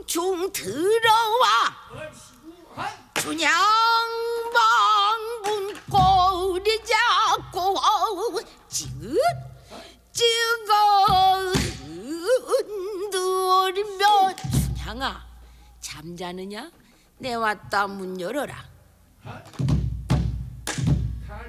좀 들어와. 춘향방문 꼬리 잡고 찌긋 흔들면 춘향아 잠자느냐? 내 왔다 문 열어라.